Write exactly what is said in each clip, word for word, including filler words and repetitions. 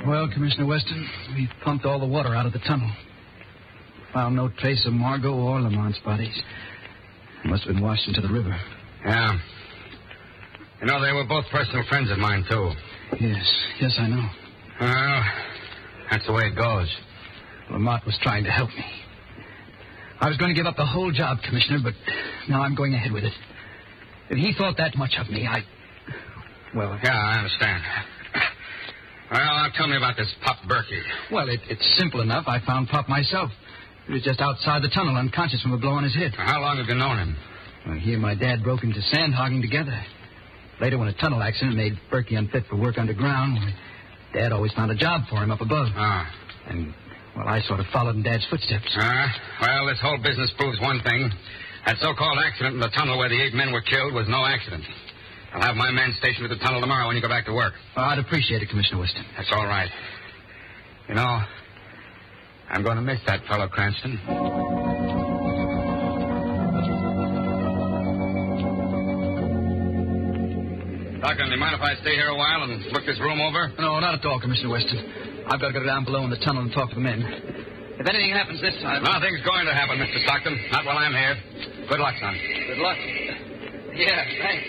Well, Commissioner Weston, we pumped all the water out of the tunnel. Found no trace of Margot or Lamont's bodies. They must have been washed into the river. Yeah. You know, they were both personal friends of mine, too. Yes, yes, I know. Well, that's the way it goes. Lamont was trying to help me. I was going to give up the whole job, Commissioner, but now I'm going ahead with it. If he thought that much of me, I... Well... Yeah, I understand. Well, now tell me about this Pop Berkey. Well, it, it's simple enough. I found Pop myself. He was just outside the tunnel, unconscious from a blow on his head. How long have you known him? Well, he and my dad broke into sand hogging together. Later, when a tunnel accident made Berkey unfit for work underground, well, Dad always found a job for him up above. Ah. And, well, I sort of followed in Dad's footsteps. Ah. Well, this whole business proves one thing. That so-called accident in the tunnel where the eight men were killed was no accident. I'll have my men stationed at the tunnel tomorrow when you go back to work. Well, I'd appreciate it, Commissioner Weston. That's all right. You know, I'm going to miss that fellow Cranston. Doctor, do you mind if I stay here a while and look this room over? No, not at all, Commissioner Weston. I've got to go down below in the tunnel and talk to the men. If anything happens this time... Nothing's going to happen, Mister Stockton. Not while I'm here. Good luck, son. Good luck. Yeah, thanks.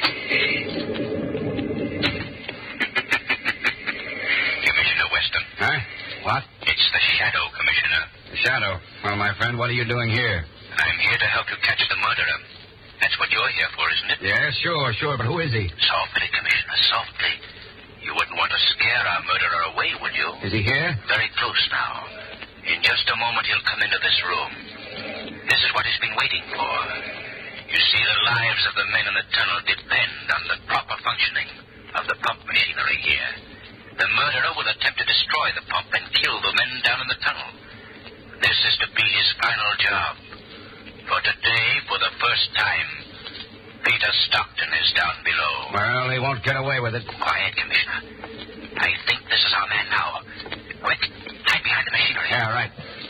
Commissioner Weston. Huh? What? It's the Shadow, Commissioner. The Shadow. Well, my friend, what are you doing here? I'm here to help you catch the murderer. That's what you're here for, isn't it? Yeah, sure, sure. But who is he? Softly, Commissioner, softly. You wouldn't want to scare our murderer away, would you? Is he here? Very close now. In just a moment, he'll come into this room. This is what he's been waiting for. You see, the lives of the men in the tunnel depend on the proper functioning of the pump machinery here. The murderer will attempt to destroy the pump and kill the men down in the tunnel. This is to be his final job. For today, for the first time, Peter Stockton is down below. Well, he won't get away with it. Quiet, Commissioner. I think this is our man now. Quick, hide behind the machinery. Yeah, right.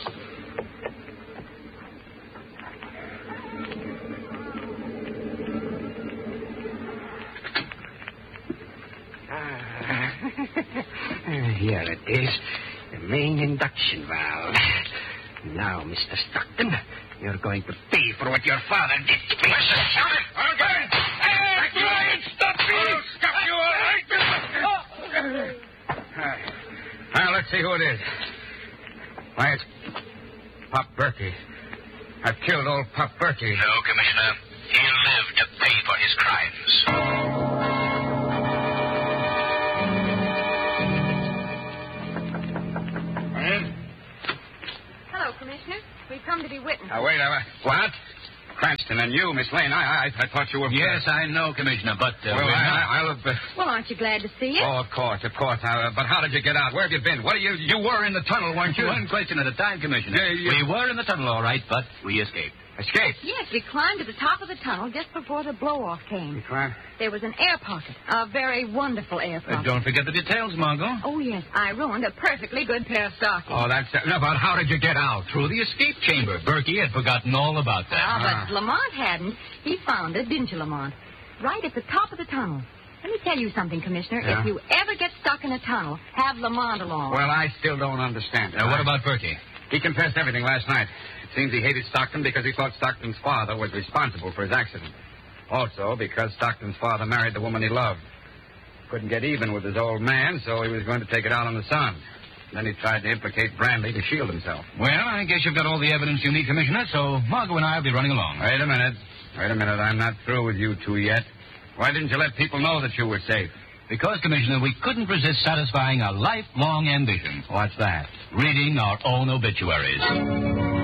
Here it is. The main induction valve. Now, Mister Stockton, you're going to pay for what your father did to me. Mister Stockton! I'll get him! Hey, Brian, stop me! I'll stop you all right. Now, let's see who it is. Why, it's Pop Berkey. I've killed old Pop Berkey. No, Commissioner. He'll live to pay for his crimes. Hello, Commissioner. We've come to be witnesses. Now, wait, uh, what? Cranston and you, Miss Lane, I, I, I thought you were... Yes, I know, Commissioner, but... Uh, well, we're I, not... I, I'll... Uh... Well, aren't you glad to see it? Oh, of course, of course. Uh, but how did you get out? Where have you been? What are you... You were in the tunnel, weren't you? One question at a time, Commissioner. Yeah, you... We were in the tunnel, all right, but we escaped. Escaped? Yes, we climbed to the top of the tunnel just before the blow-off came. You climbed? There was an air pocket, a very wonderful air pocket. Uh, don't forget the details, Margot. Oh, yes, I ruined a perfectly good pair of stockings. Oh, that's... Uh, no, but how did you get out? Through the escape chamber. Berkey had forgotten all about that. Ah, Ah. but Lamont hadn't. He found it, didn't you, Lamont? Right at the top of the tunnel. Let me tell you something, Commissioner. Yeah? If you ever get stuck in a tunnel, have Lamont along. Well, I still don't understand it. Now, what about Berkey? He confessed everything last night. It seems he hated Stockton because he thought Stockton's father was responsible for his accident. Also, because Stockton's father married the woman he loved. Couldn't get even with his old man, so he was going to take it out on the son. Then he tried to implicate Brandley to shield himself. Well, I guess you've got all the evidence you need, Commissioner, so Margot and I will be running along. Wait a minute. Wait a minute. I'm not through with you two yet. Why didn't you let people know that you were safe? Because, Commissioner, we couldn't resist satisfying a lifelong ambition. What's that? Reading our own obituaries.